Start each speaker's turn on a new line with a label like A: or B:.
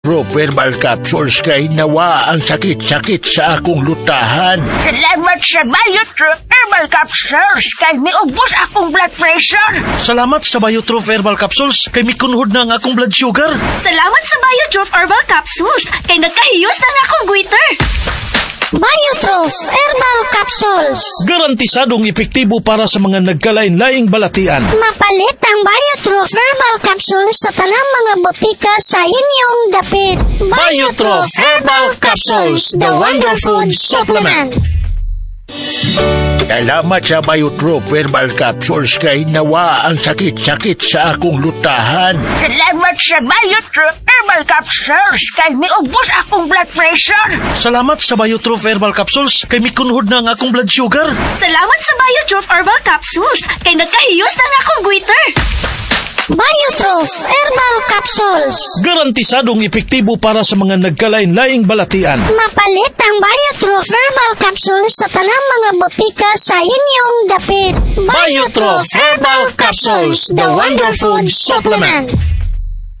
A: Verbal capsules kay nawa ang sakit-sakit sa akong lutahan.
B: Salamat sa Biotrop Herbal Capsules kay miubos akong blood pressure.
C: Salamat sa Biotrop Herbal Capsules kay mikunhod na ang akong blood sugar.
D: Salamat sa Biotrop Herbal Capsules kay nagkahiyos na ang akong goiter.
E: Biotrop Herbal Capsules.
C: Garantisadong epektibo para sa mga nagkalain-laing balatian.
E: Mapalit ang Biotrop Herbal Capsules sa tanang mga botika sa inyong dapit.
C: Biotrop Herbal Capsules, the Wonder Food Supplement.
A: Salamat sa Biotrop Herbal Capsules kay nawa ang sakit-sakit sa akong lutahan.
B: Salamat sa Biotrop Herbal Capsules kay miubos akong blood pressure.
C: Salamat sa Biotrop Herbal Capsules kay mikunhod na ang akong blood sugar.
D: Salamat sa Biotrop Herbal Capsules kay nagkahiyos na ang akong goiter.
E: Biotrop Herbal Capsules.
C: Garantisadong epektibo para sa mga nagkalain-laing balatian.
E: Mapalit ang Biotrop Herbal Capsules sa tanang mga botika sa inyong dapit.
C: Biotrop Herbal Capsules, the Wonder Food Supplement.